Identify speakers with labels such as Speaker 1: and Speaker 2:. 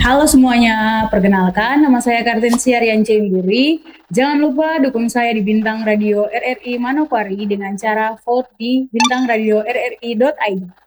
Speaker 1: Halo semuanya, perkenalkan nama saya Kartensia Rianca Induri. Jangan lupa dukung saya di Bintang Radio RRI Manokwari dengan cara vote di bintangradio.rri.id.